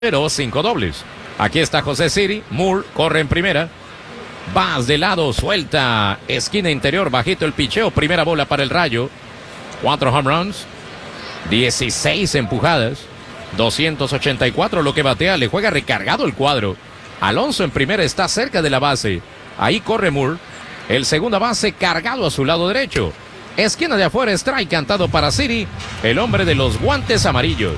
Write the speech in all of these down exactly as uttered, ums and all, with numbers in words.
Pero cinco dobles. Aquí está José Siri. Moore corre en primera. Bass de lado, suelta. Esquina interior, bajito el picheo. Primera bola para el Rayo. Cuatro home runs. dieciséis empujadas. doscientos ochenta y cuatro lo que batea. Le juega recargado el cuadro. Alonso en primera está cerca de la base. Ahí corre Moore. El segunda base cargado a su lado derecho. Esquina de afuera, strike cantado para Siri. El hombre de los guantes amarillos.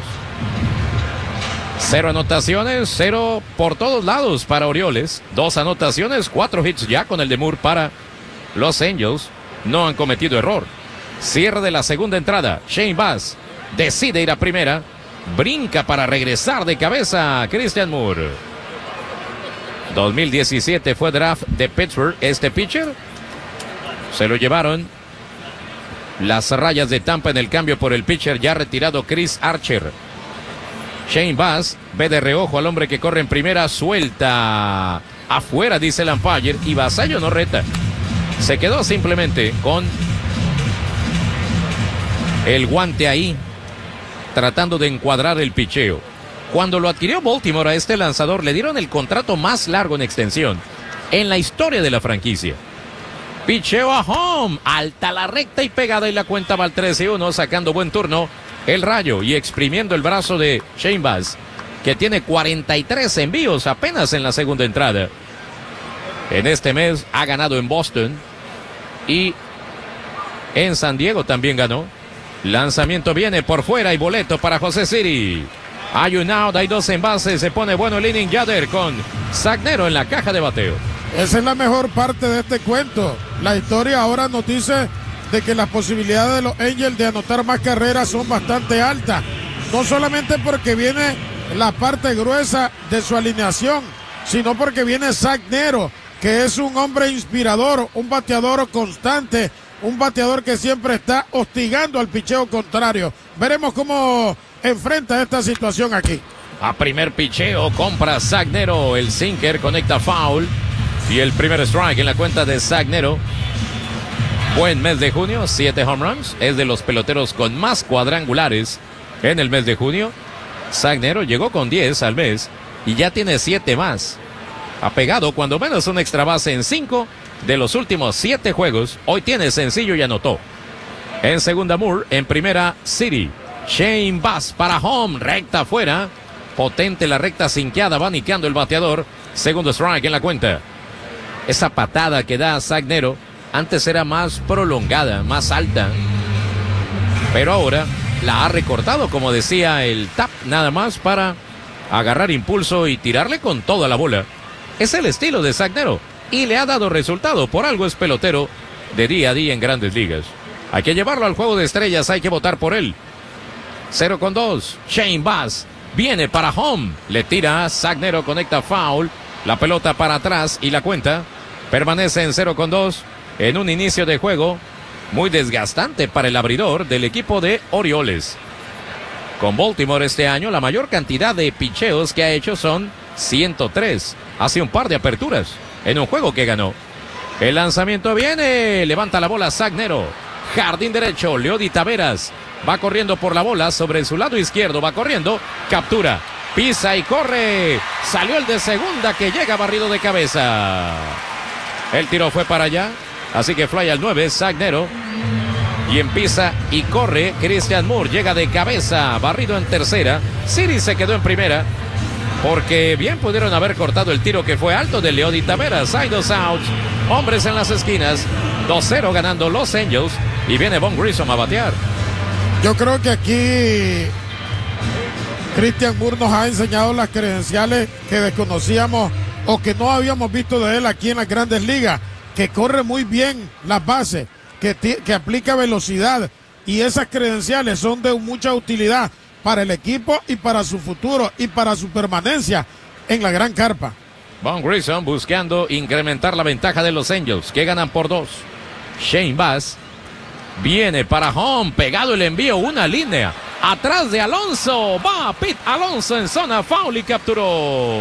Cero anotaciones, cero por todos lados para Orioles. Dos anotaciones, cuatro hits ya con el de Moore para los Angels. No han cometido error. Cierre de la segunda entrada. Shane Baz decide ir a primera. Brinca para regresar de cabeza Christian Moore. dos mil diecisiete fue draft de Pittsburgh. Este pitcher se lo llevaron las Rayas de Tampa en el cambio por el pitcher ya retirado Chris Archer. Shane Baz ve de reojo al hombre que corre en primera, suelta afuera, dice el umpire, y Vasallo no reta. Se quedó simplemente con el guante ahí, tratando de encuadrar el picheo. Cuando lo adquirió Baltimore a este lanzador, le dieron el contrato más largo en extensión en la historia de la franquicia. Picheo a home, alta la recta y pegada, y la cuenta va al tres y uno, sacando buen turno el Rayo y exprimiendo el brazo de Shane Baz, que tiene cuarenta y tres envíos apenas en la segunda entrada. En este mes ha ganado en Boston y en San Diego también ganó. Lanzamiento viene por fuera y boleto para José Siri. Hay un out, hay dos envases, se pone bueno el inning Yader con Sagnero en la caja de bateo. Esa es la mejor parte de este cuento. La historia ahora nos dice de que las posibilidades de los Angels de anotar más carreras son bastante altas. No solamente porque viene la parte gruesa de su alineación, sino porque viene Sagnero, que es un hombre inspirador, un bateador constante, un bateador que siempre está hostigando al picheo contrario. Veremos cómo enfrenta esta situación aquí. A primer picheo, compra Sagnero, el sinker conecta foul y el primer strike en la cuenta de Sagnero. Buen mes de junio, siete home runs, es de los peloteros con más cuadrangulares en el mes de junio. Sagnero llegó con diez al mes y ya tiene siete más. Ha pegado cuando menos un extra base en cinco de los últimos siete juegos. Hoy tiene sencillo y anotó. En segunda Moore, en primera City. Shane Baz para home, recta afuera. Potente la recta cinqueada, va niqueando el bateador. Segundo strike en la cuenta. Esa patada que da Sagnero antes era más prolongada, más alta, pero ahora la ha recortado, como decía el tap, nada más para agarrar impulso y tirarle con toda la bola. Es el estilo de Sagnero y le ha dado resultado. Por algo es pelotero de día a día en Grandes Ligas. Hay que llevarlo al juego de estrellas, hay que votar por él. Cero con dos, Shane Baz viene para home, le tira, Sagnero conecta foul, la pelota para atrás y la cuenta permanece en cero con dos. En un inicio de juego muy desgastante para el abridor del equipo de Orioles. Con Baltimore este año la mayor cantidad de picheos que ha hecho son ciento tres. Hace un par de aperturas en un juego que ganó. El lanzamiento viene, levanta la bola Sagnero. Jardín derecho, Leody Taveras va corriendo por la bola sobre su lado izquierdo, va corriendo, captura, pisa y corre. Salió el de segunda que llega barrido de cabeza. El tiro fue para allá. Así que fly al nueve, Sagnero. Y empieza y corre Christian Moore. Llega de cabeza, barrido en tercera. Siri se quedó en primera, porque bien pudieron haber cortado el tiro que fue alto de Leody Taveras. Hay dos outs, hombres en las esquinas. dos cero ganando los Angels. Y viene Von Grissom a batear. Yo creo que aquí Christian Moore nos ha enseñado las credenciales que desconocíamos o que no habíamos visto de él aquí en las Grandes Ligas. Que corre muy bien las bases, que, que aplica velocidad, y esas credenciales son de mucha utilidad para el equipo y para su futuro y para su permanencia en la gran carpa. Von Grissom buscando incrementar la ventaja de los Angels, que ganan por dos. Shane Baz viene para home, pegado el envío, una línea atrás de Alonso, va Pete Alonso en zona foul y capturó.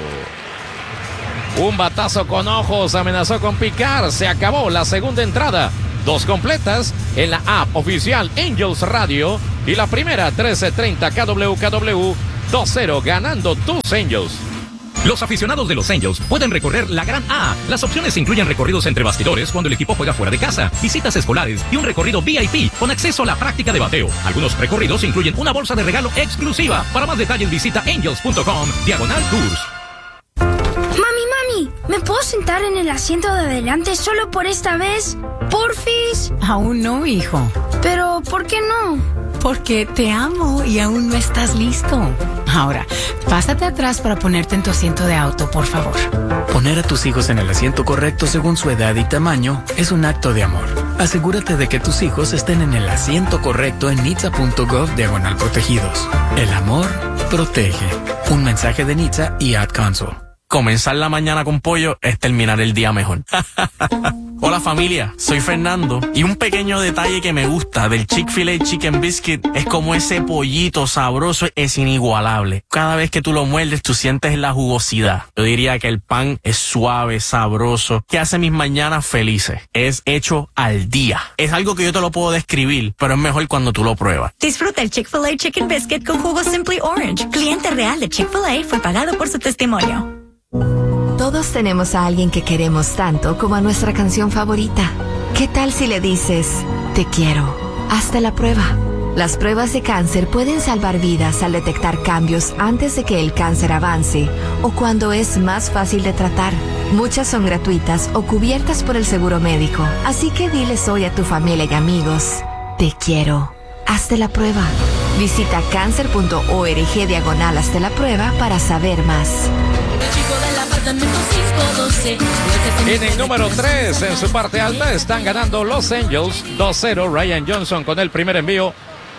Un batazo con ojos, amenazó con picar, se acabó la segunda entrada. Dos completas en la app oficial Angels Radio y la primera trece treinta K W K W dos cero, ganando tus Angels. Los aficionados de los Angels pueden recorrer la Gran A. Las opciones incluyen recorridos entre bastidores cuando el equipo juega fuera de casa, visitas escolares y un recorrido V I P con acceso a la práctica de bateo. Algunos recorridos incluyen una bolsa de regalo exclusiva. Para más detalles visita angels punto com diagonal tours. Mami, mami, ¿me puedo sentar en el asiento de adelante solo por esta vez? ¿Porfis? Aún no, hijo. Pero, ¿por qué no? Porque te amo y aún no estás listo. Ahora, pásate atrás para ponerte en tu asiento de auto, por favor. Poner a tus hijos en el asiento correcto según su edad y tamaño es un acto de amor. Asegúrate de que tus hijos estén en el asiento correcto en nitsa punto gov diagonal protegidos. El amor protege. Un mensaje de Nitsa y Ad Council. Comenzar la mañana con pollo es terminar el día mejor. Hola familia, soy Fernando y un pequeño detalle que me gusta del Chick-fil-A Chicken Biscuit es como ese pollito sabroso es inigualable. Cada vez que tú lo muerdes tú sientes la jugosidad. Yo diría que el pan es suave, sabroso, que hace mis mañanas felices. Es hecho al día. Es algo que yo te lo puedo describir, pero es mejor cuando tú lo pruebas. Disfruta el Chick-fil-A Chicken Biscuit con jugo Simply Orange. Cliente real de Chick-fil-A fue pagado por su testimonio. Todos tenemos a alguien que queremos tanto como a nuestra canción favorita. ¿Qué tal si le dices, te quiero? Hazte la prueba. Las pruebas de cáncer pueden salvar vidas al detectar cambios antes de que el cáncer avance o cuando es más fácil de tratar. Muchas son gratuitas o cubiertas por el seguro médico. Así que diles hoy a tu familia y amigos, te quiero. Hazte la prueba. Visita cáncer punto org diagonal hazte la prueba para saber más. Inning número tres en su parte alta. Están ganando los Angels dos cero. Ryan Johnson con el primer envío.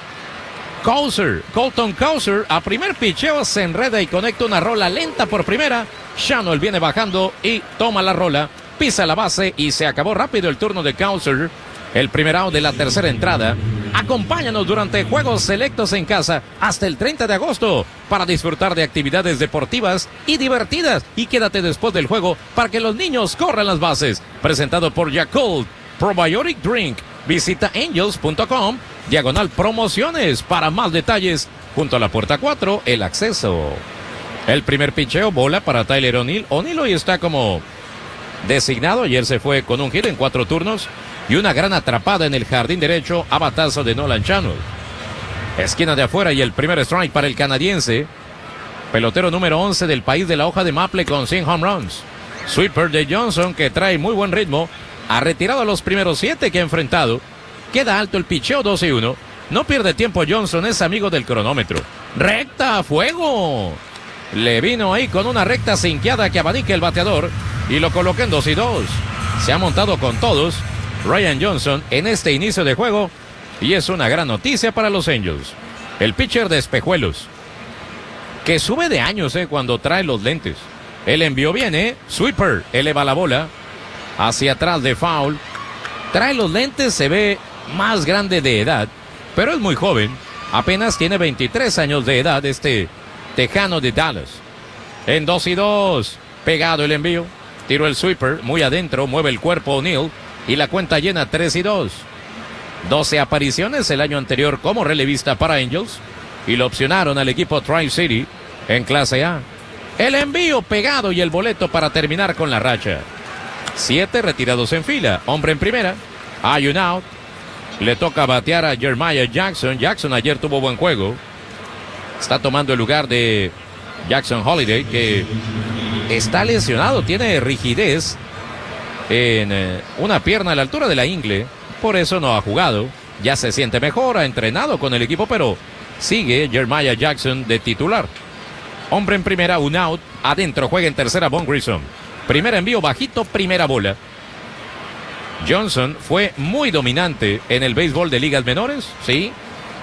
Cowser, Colton Cowser a primer picheo se enreda y conecta una rola lenta por primera. Shannon viene bajando y toma la rola, pisa la base y se acabó rápido el turno de Cowser. El primer out de la tercera entrada. Acompáñanos durante juegos selectos en casa hasta el treinta de agosto para disfrutar de actividades deportivas y divertidas. Y quédate después del juego para que los niños corran las bases. Presentado por Yakult Probiotic Drink. Visita angels punto com diagonal promociones para más detalles. Junto a la puerta cuatro, el acceso. El primer picheo, bola para Tyler O'Neill. O'Neill hoy está como designado. Ayer se fue con un hit en cuatro turnos y una gran atrapada en el jardín derecho a batazo de Nolan Channel. Esquina de afuera y el primer strike para el canadiense. Pelotero número once del país de la hoja de maple con cien home runs. Sweeper de Johnson, que trae muy buen ritmo, ha retirado los primeros siete que ha enfrentado. Queda alto el picheo dos y uno. No pierde tiempo Johnson, es amigo del cronómetro. Recta a fuego. Le vino ahí con una recta cinqueada que abanica el bateador y lo coloca en dos y dos. Se ha montado con todos Ryan Johnson en este inicio de juego y es una gran noticia para los Angels. El pitcher de espejuelos, que sube de años eh, cuando trae los lentes. El envío viene, Sweeper eleva la bola hacia atrás de foul. Trae los lentes, se ve más grande de edad, pero es muy joven. Apenas tiene veintitrés años de edad este tejano de Dallas. En dos y dos, pegado el envío. Tiro el Sweeper, muy adentro, mueve el cuerpo O'Neill. Y la cuenta llena tres y dos. doce apariciones el año anterior como relevista para Angels. Y lo opcionaron al equipo Tri-City en clase A. El envío pegado y el boleto para terminar con la racha. Siete retirados en fila. Hombre en primera. Hay un out. Le toca batear a Jeremiah Jackson. Jackson ayer tuvo buen juego. Está tomando el lugar de Jackson Holiday, que está lesionado. Tiene rigidez en eh, una pierna a la altura de la ingle, por eso no ha jugado. Ya se siente mejor, ha entrenado con el equipo, pero sigue Jeremiah Jackson de titular. Hombre en primera, un out, adentro juega en tercera Von Grissom. Primer envío bajito, primera bola. Johnson fue muy dominante en el béisbol de ligas menores, sí.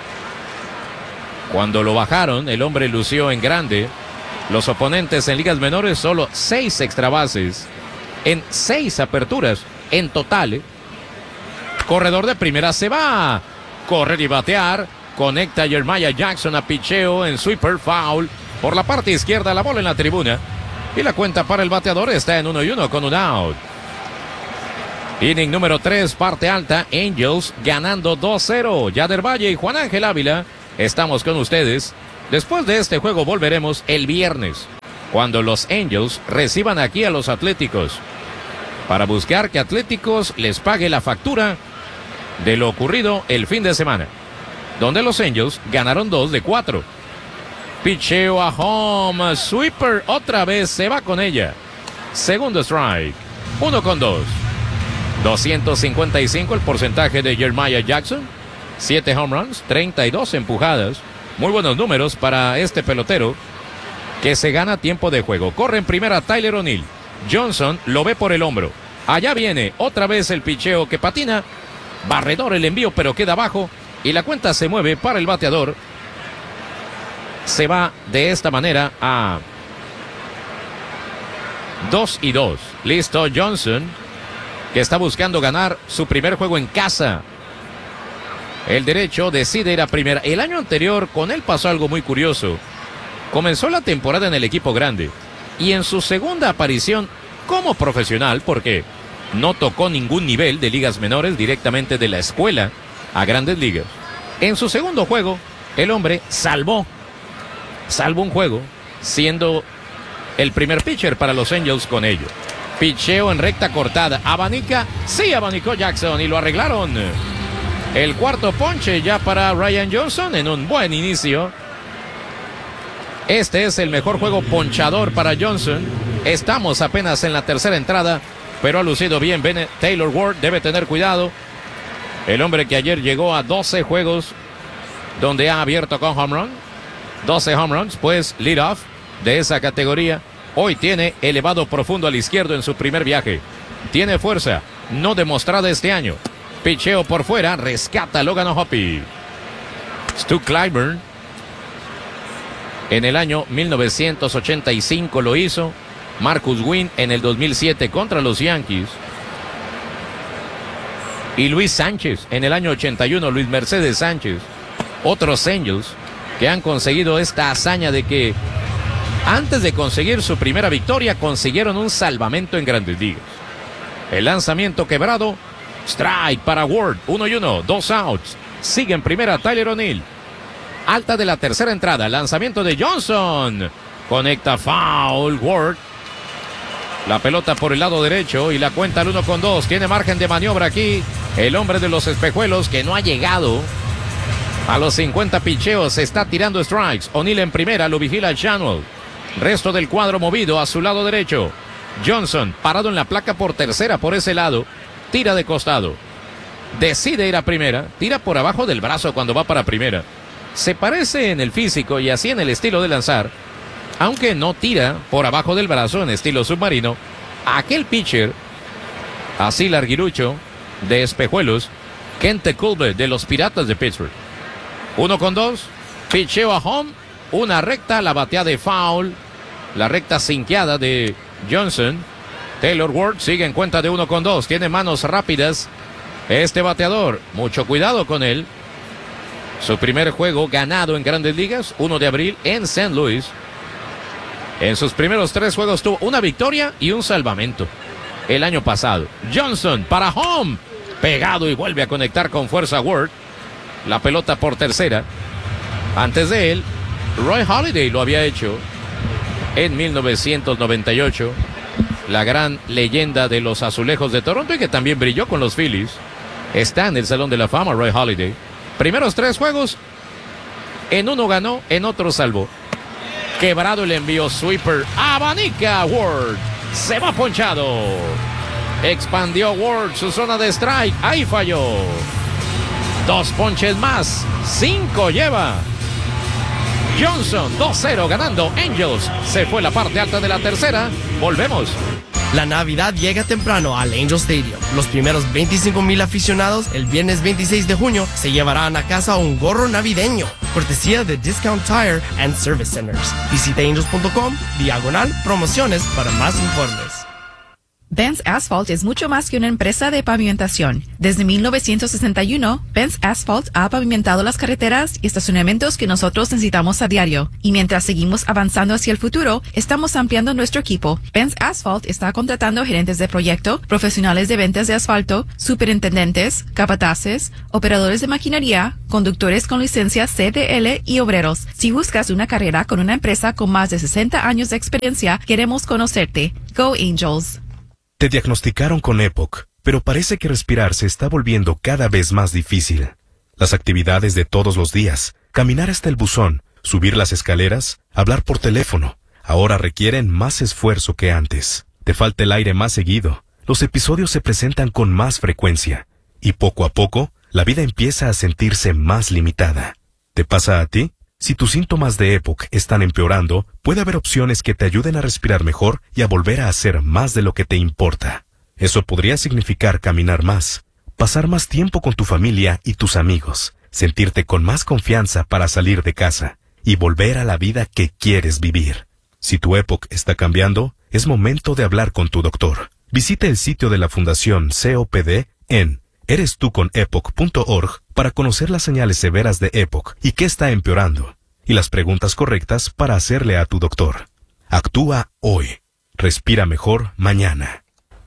Cuando lo bajaron, el hombre lució en grande. Los oponentes en ligas menores solo seis extra bases en seis aperturas en total. ¿eh? Corredor de primera se va. Correr y batear. Conecta Jeremiah Jackson a picheo en sweeper foul. Por la parte izquierda la bola en la tribuna. Y la cuenta para el bateador está en uno y uno con un out. Inning número tres, parte alta. Angels ganando dos cero. Yader Valle y Juan Ángel Ávila. Estamos con ustedes Después de este juego volveremos el viernes, cuando los Angels reciban aquí a los Atléticos, para buscar que Atléticos les pague la factura de lo ocurrido el fin de semana, donde los Angels ganaron dos de cuatro. Picheo a home, sweeper otra vez, se va con ella. Segundo strike, uno con dos. doscientos cincuenta y cinco el porcentaje de Jeremiah Jackson, siete home runs, treinta y dos empujadas. Muy buenos números para este pelotero que se gana tiempo de juego. Corre en primera Tyler O'Neill. Johnson lo ve por el hombro. Allá viene otra vez el picheo que patina. Barredor el envío, pero queda abajo. Y la cuenta se mueve para el bateador. Se va de esta manera a dos y dos. Listo Johnson, que está buscando ganar su primer juego en casa. El derecho decide ir a primera. El año anterior con él pasó algo muy curioso. Comenzó la temporada en el equipo grande. Y en su segunda aparición como profesional, porque no tocó ningún nivel de ligas menores, directamente de la escuela a grandes ligas. En su segundo juego, el hombre salvó, salvó un juego, siendo el primer pitcher para los Angels con ello. Picheo en recta cortada. Abanica, sí abanicó Jackson y lo arreglaron. El cuarto ponche ya para Ryan Johnson en un buen inicio. Este es el mejor juego ponchador para Johnson. Estamos apenas en la tercera entrada, pero ha lucido bien. Bennett Taylor Ward debe tener cuidado. El hombre que ayer llegó a doce juegos donde ha abierto con home run. doce home runs, pues lead off de esa categoría. Hoy tiene elevado profundo al izquierdo en su primer viaje. Tiene fuerza, no demostrada este año. Picheo por fuera, rescata Logan O'Hoppe. Stu Clyburn en el año mil novecientos ochenta y cinco lo hizo. Marcus Wynn en el dos mil siete contra los Yankees. Y Luis Sánchez en el año ochenta y uno, Luis Mercedes Sánchez. Otros Angels que han conseguido esta hazaña de que antes de conseguir su primera victoria consiguieron un salvamento en Grandes Ligas. El lanzamiento quebrado. Strike para Ward, uno y uno, dos outs. Sigue en primera Tyler O'Neill. Alta de la tercera entrada, lanzamiento de Johnson. Conecta foul, Ward. La pelota por el lado derecho y la cuenta al uno con dos. Tiene margen de maniobra aquí el hombre de los espejuelos, que no ha llegado a los cincuenta picheos. Se está tirando strikes. O'Neill en primera, lo vigila Shanwell. Resto del cuadro movido a su lado derecho. Johnson parado en la placa por tercera por ese lado. Tira de costado. Decide ir a primera. Tira por abajo del brazo cuando va para primera. Se parece en el físico y así en el estilo de lanzar, aunque no tira por abajo del brazo en estilo submarino, a aquel pitcher así larguirucho de espejuelos, Kent Tekulve de los Piratas de Pittsburgh. Uno con dos. Picheo a home. Una recta, la batea de foul. La recta cinqueada de Johnson. Taylor Ward sigue en cuenta de uno con dos. Tiene manos rápidas este bateador. Mucho cuidado con él. Su primer juego ganado en Grandes Ligas, uno de abril en Saint Louis. En sus primeros tres juegos tuvo una victoria y un salvamento el año pasado. Johnson para home. Pegado y vuelve a conectar con fuerza Ward. La pelota por tercera. Antes de él, Roy Halladay lo había hecho en mil novecientos noventa y ocho. La gran leyenda de los Azulejos de Toronto y que también brilló con los Phillies. Está en el Salón de la Fama Roy Halladay. Primeros tres juegos, en uno ganó, en otro salvó. Quebrado el envío, sweeper, abanica Ward. Se va ponchado. Expandió Ward su zona de strike, ahí falló. Dos ponches más, cinco lleva. Johnson, dos cero ganando Angels. Se fue la parte alta de la tercera. Volvemos. La Navidad llega temprano al Angel Stadium. Los primeros veinticinco mil aficionados el viernes veintiséis de junio se llevarán a casa un gorro navideño, cortesía de Discount Tire and Service Centers. Visita angels punto com, diagonal, promociones para más informes. Benz Asphalt es mucho más que una empresa de pavimentación. Desde mil novecientos sesenta y uno, Benz Asphalt ha pavimentado las carreteras y estacionamientos que nosotros necesitamos a diario. Y mientras seguimos avanzando hacia el futuro, estamos ampliando nuestro equipo. Benz Asphalt está contratando gerentes de proyecto, profesionales de ventas de asfalto, superintendentes, capataces, operadores de maquinaria, conductores con licencia C D L y obreros. Si buscas una carrera con una empresa con más de sesenta años de experiencia, queremos conocerte. Go Angels. Te diagnosticaron con EPOC, pero parece que respirar se está volviendo cada vez más difícil. Las actividades de todos los días, caminar hasta el buzón, subir las escaleras, hablar por teléfono, ahora requieren más esfuerzo que antes. Te falta el aire más seguido, los episodios se presentan con más frecuencia, y poco a poco, la vida empieza a sentirse más limitada. ¿Te pasa a ti? Si tus síntomas de EPOC están empeorando, puede haber opciones que te ayuden a respirar mejor y a volver a hacer más de lo que te importa. Eso podría significar caminar más, pasar más tiempo con tu familia y tus amigos, sentirte con más confianza para salir de casa y volver a la vida que quieres vivir. Si tu EPOC está cambiando, es momento de hablar con tu doctor. Visita el sitio de la Fundación C O P D en eres tú con epoc punto org para conocer las señales severas de EPOC y qué está empeorando, y las preguntas correctas para hacerle a tu doctor. Actúa hoy. Respira mejor mañana.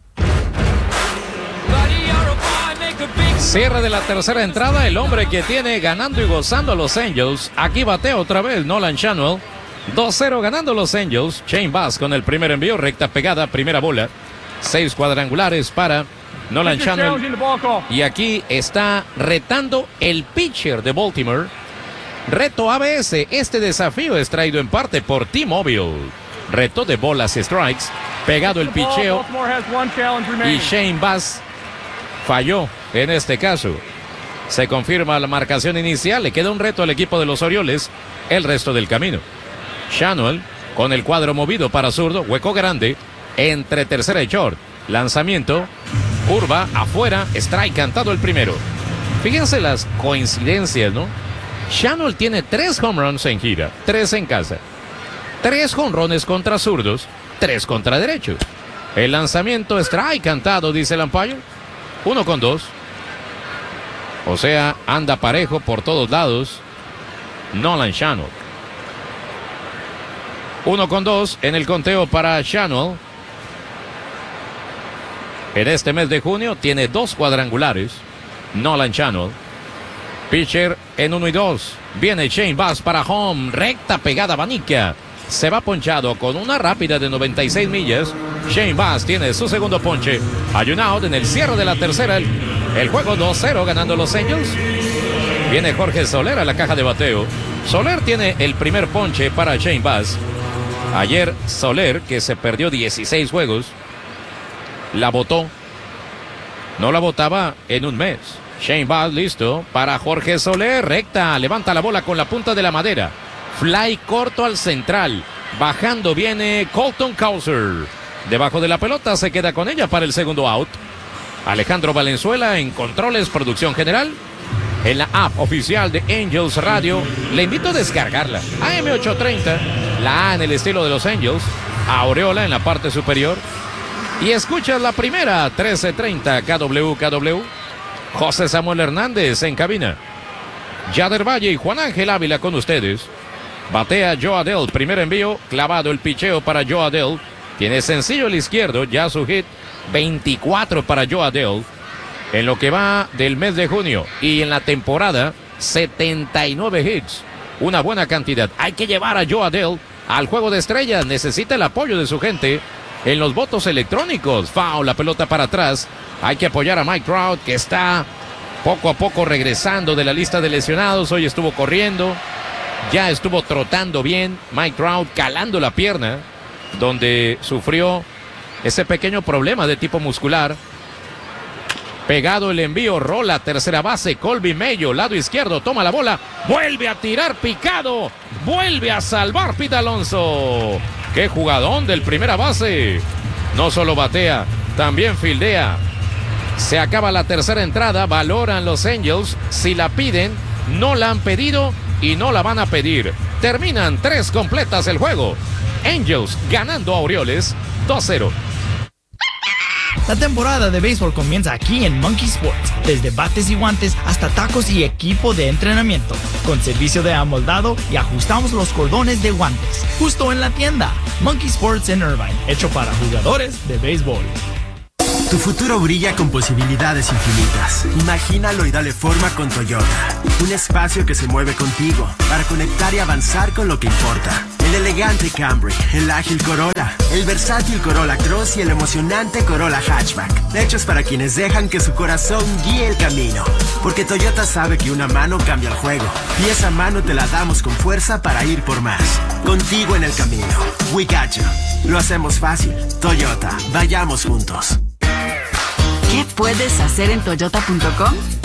Cierre de la tercera entrada, el hombre que tiene ganando y gozando a los Angels. Aquí batea otra vez Nolan Schanuel. dos cero ganando los Angels. Shane Baz con el primer envío, recta pegada, primera bola. Seis cuadrangulares para Nolan Schanuel. Y aquí está retando el pitcher de Baltimore. Reto A B S. Este desafío es traído en parte por T-Mobile. Reto de bolas y strikes. Pegado el picheo. Y Shane Baz falló en este caso. Se confirma la marcación inicial. Le queda un reto al equipo de los Orioles el resto del camino. Schanuel con el cuadro movido para zurdo. Hueco grande entre tercera y short. Lanzamiento. Curva afuera, strike cantado el primero. Fíjense las coincidencias, ¿no? Schanuel tiene tres home runs en gira, tres en casa. Tres jonrones contra zurdos, tres contra derechos. El lanzamiento strike cantado, dice el umpire. Uno con dos. O sea, anda parejo por todos lados Nolan Schanuel. Uno con dos en el conteo para Schanuel. En este mes de junio tiene dos cuadrangulares. Nolan Schanuel. Pitcher en uno y dos. Viene Shane Baz para home. Recta pegada abanica. Se va ponchado con una rápida de noventa y seis millas. Shane Baz tiene su segundo ponche. Hay un out en el cierre de la tercera. El, el juego dos cero ganando los Angels. Viene Jorge Soler a la caja de bateo. Soler tiene el primer ponche para Shane Baz. Ayer Soler, que se perdió dieciséis juegos, la botó. No la botaba en un mes. Shane Baz listo para Jorge Soler. Recta, levanta la bola con la punta de la madera. Fly corto al central. Bajando viene Colton Cowser. Debajo de la pelota se queda con ella para el segundo out. Alejandro Valenzuela en controles, producción general. En la app oficial de Angels Radio. Le invito a descargarla. A M ochocientos treinta. La A en el estilo de los Angels. Aureola en la parte superior. Y escuchas la primera, trece treinta K W K W. José Samuel Hernández en cabina. Yader Valle y Juan Ángel Ávila con ustedes. Batea Joe Adell, primer envío, clavado el picheo para Joe Adell. Tiene sencillo el izquierdo, ya su hit, veinticuatro para Joe Adell. En lo que va del mes de junio y en la temporada, setenta y nueve hits. Una buena cantidad. Hay que llevar a Joe Adell al juego de estrellas. Necesita el apoyo de su gente en los votos electrónicos. Foul, la pelota para atrás. Hay que apoyar a Mike Trout, que está poco a poco regresando de la lista de lesionados. Hoy estuvo corriendo, ya estuvo trotando bien. Mike Trout calando la pierna, donde sufrió ese pequeño problema de tipo muscular. Pegado el envío, rola tercera base, Colby Mayo, lado izquierdo, toma la bola, vuelve a tirar picado, vuelve a salvar Pete Alonso. ¡Qué jugadón del primera base! No solo batea, también fildea. Se acaba la tercera entrada, valoran los Angels. Si la piden, no la han pedido y no la van a pedir. Terminan tres completas el juego. Angels ganando a Orioles dos cero. La temporada de béisbol comienza aquí en Monkey Sports, desde bates y guantes hasta tacos y equipo de entrenamiento, con servicio de amoldado y ajustamos los cordones de guantes, justo en la tienda. Monkey Sports en Irvine, hecho para jugadores de béisbol. Tu futuro brilla con posibilidades infinitas. Imagínalo y dale forma con Toyota. Un espacio que se mueve contigo para conectar y avanzar con lo que importa. El elegante Camry, el ágil Corolla, el versátil Corolla Cross y el emocionante Corolla Hatchback. Hechos para quienes dejan que su corazón guíe el camino. Porque Toyota sabe que una mano cambia el juego. Y esa mano te la damos con fuerza para ir por más. Contigo en el camino. We got you. Lo hacemos fácil. Toyota, vayamos juntos. ¿Qué puedes hacer en toyota punto com?